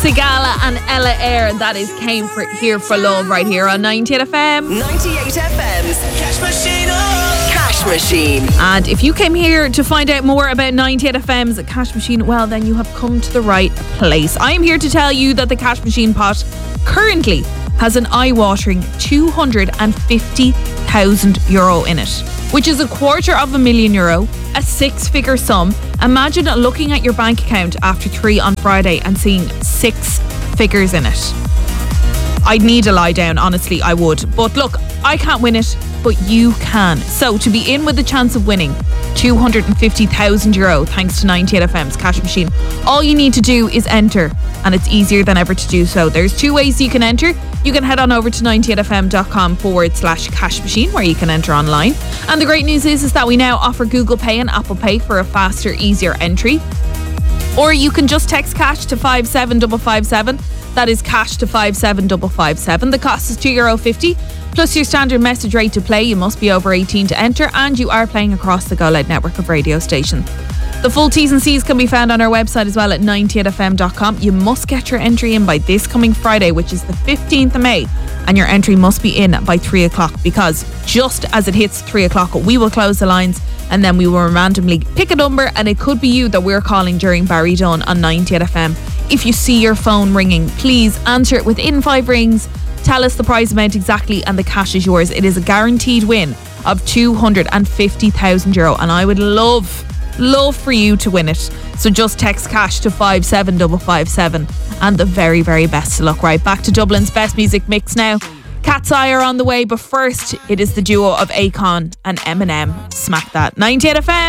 Sigala and Ella Eyre, that is Came for Here for Love right here on 98 FM. 98 FM's Cash Machine. Cash Machine. And if you came here to find out more about 98 FM's Cash Machine, well, then you have come to the right place. I am here to tell you that the Cash Machine pot currently has an eye-watering €250,000 in it, which is €250,000, a six-figure sum. Imagine looking at your bank account after 3 on Friday and seeing 6 figures in it. I'd need a lie down, honestly, I would. But look, I can't win it, but you can. So to be in with the chance of winning €250,000 thanks to 98 FM's Cash Machine, all you need to do is enter, and it's easier than ever to do so. There's 2 ways you can enter. You can head on over to 98fm.com/cash machine where you can enter online. And the great news is that we now offer Google Pay and Apple Pay for a faster, easier entry. Or you can just text cash to 57557. That is cash to 57557. The cost is €2.50 plus your standard message rate to play. You must be over 18 to enter, and you are playing across the Go Loud network of radio stations. The full T's and C's can be found on our website as well at 98fm.com. You must get your entry in by this coming Friday, which is the 15th of May, and your entry must be in by 3 o'clock, because just as it hits 3 o'clock, we will close the lines and then we will randomly pick a number, and it could be you that we're calling during Barry Dunn on 98 FM. If you see your phone ringing, please answer it within 5 rings. Tell us the prize amount exactly and the cash is yours. It is a guaranteed win of €250,000, and I would love for you to win it. So just text cash to 57557, and the very, very best of luck. Right, back to Dublin's best music mix now. Cat's Eye are on the way, but first it is the duo of Akon and Eminem. Smack that. 98 FM.